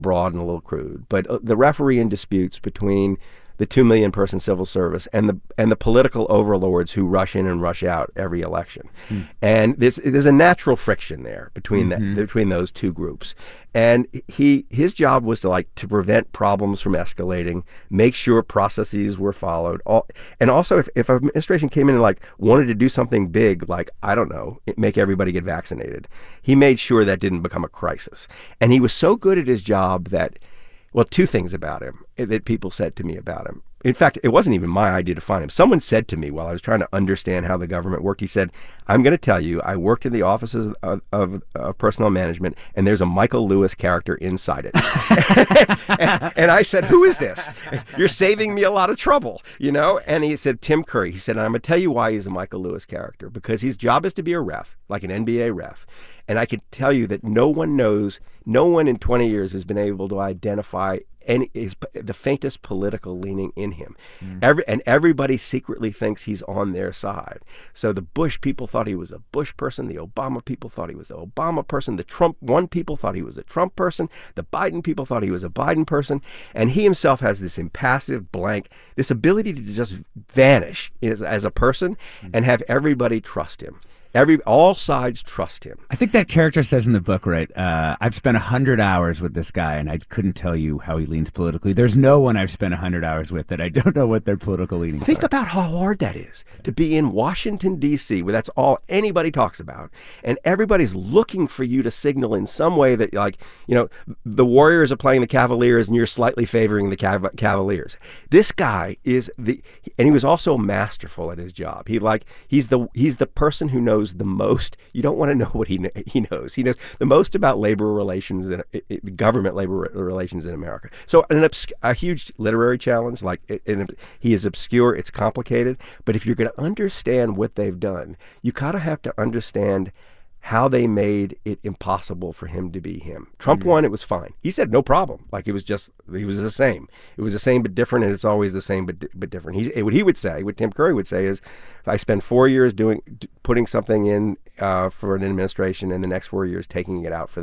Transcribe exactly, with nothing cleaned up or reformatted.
broad and a little crude, but uh, the refereeing disputes between the two million person civil service and the and the political overlords who rush in and rush out every election. Mm. And this, there's a natural friction there between mm-hmm. the, between those two groups. And he his job was to like to prevent problems from escalating, make sure processes were followed. All, and also if, if an administration came in and like wanted to do something big, like, I don't know, make everybody get vaccinated, he made sure that didn't become a crisis. And he was so good at his job that, well, two things about him that people said to me about him. In fact, it wasn't even my idea to find him. Someone said to me while I was trying to understand how the government worked, he said, I'm going to tell you, I worked in the offices of, of, of personnel management, and there's a Michael Lewis character inside it. and, and I said, who is this? You're saving me a lot of trouble, you know? And he said, Tim Curry. He said, and I'm going to tell you why he's a Michael Lewis character, because his job is to be a ref, like an N B A ref. And I can tell you that no one knows, no one in twenty years has been able to identify any is the faintest political leaning in him. Mm. Every and everybody secretly thinks he's on their side. So the Bush people thought he was a Bush person. The Obama people thought he was an Obama person. The Trump one people thought he was a Trump person. The Biden people thought he was a Biden person. And he himself has this impassive blank, this ability to just vanish as, as a person mm. and have everybody trust him. Every all sides trust him. I think that character says in the book, right, uh, I've spent one hundred hours with this guy, and I couldn't tell you how he leans politically. There's no one I've spent one hundred hours with that I don't know what their political leanings Think are. about how hard that is, to be in Washington, D C, where that's all anybody talks about, and everybody's looking for you to signal in some way that, like, you know, the Warriors are playing the Cavaliers, and you're slightly favoring the Cav- Cavaliers. This guy is the, and he was also masterful at his job. He, like, he's the he's the person who knows the most. You don't want to know what he he knows. He knows the most about labor relations and government labor relations in America. So an obs- a huge literary challenge. Like it, it, he is obscure. It's complicated. But if you're going to understand what they've done, you kind of have to understand how they made it impossible for him to be him. Trump mm-hmm. won, it was fine. He said no problem. Like it was just, he was the same. It was the same but different, and it's always the same but but different. He, what he would say, what Tim Curry would say is, I spent four years doing, putting something in uh, for an administration, and the next four years taking it out for